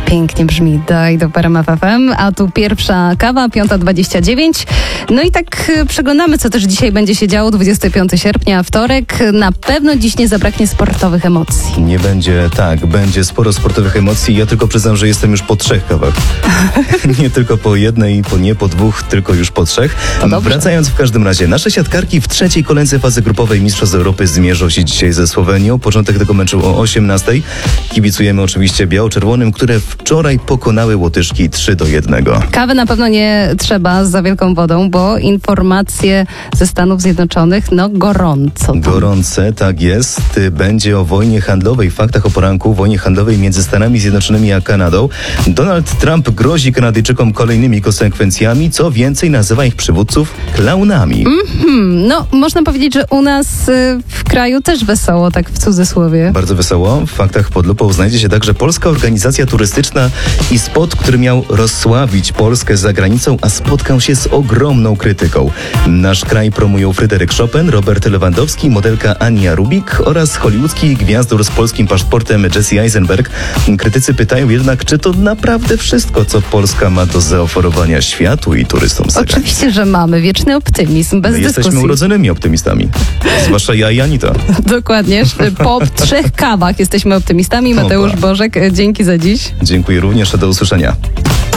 Pięknie brzmi do Param FM, a tu pierwsza kawa, 5:29. No i tak przeglądamy, co też dzisiaj będzie się działo, 25 sierpnia, wtorek. Na pewno dziś nie zabraknie sportowych emocji. Nie będzie, będzie sporo sportowych emocji. Ja tylko przyznam, że jestem już po 3 kawach. Nie tylko po jednej, nie po 2, tylko już po 3. Wracając w każdym razie, nasze siatkarki w trzeciej kolejce fazy grupowej Mistrzostw Europy zmierzą się dzisiaj ze Słowenią. Początek tego meczu o 18:00. Kibicujemy oczywiście biało-czerwonym, które wczoraj pokonały Łotyszki 3-1. Kawy na pewno nie trzeba za wielką wodą, bo informacje ze Stanów Zjednoczonych, gorąco. Gorące, tak jest. Będzie o wojnie handlowej, faktach o poranku, wojnie handlowej między Stanami Zjednoczonymi a Kanadą. Donald Trump grozi Kanadyjczykom kolejnymi konsekwencjami, co więcej nazywa ich przywódców klaunami. Można powiedzieć, że u nas w kraju też wesoło, tak w cudzysłowie. Bardzo wesoło. W faktach pod lupą znajdzie się także polska organizacja turystyczna i spot, który miał rozsławić Polskę za granicą, a spotkał się z ogromną krytyką. Nasz kraj promują Fryderyk Chopin, Robert Lewandowski, modelka Ania Rubik oraz hollywoodzki gwiazdor z polskim paszportem Jesse Eisenberg. Krytycy pytają jednak, czy to naprawdę wszystko, co Polska ma do zaoferowania światu i turystom z zagranicy. Oczywiście, że mamy. Wieczny optymizm, bez dyskusji. Jesteśmy urodzonymi optymistami. Zwłaszcza ja i Anita. Dokładnie. Po 3 kawach jesteśmy optymistami. Mateusz Bożek, dzięki za dziś. Dziękuję również, a do usłyszenia.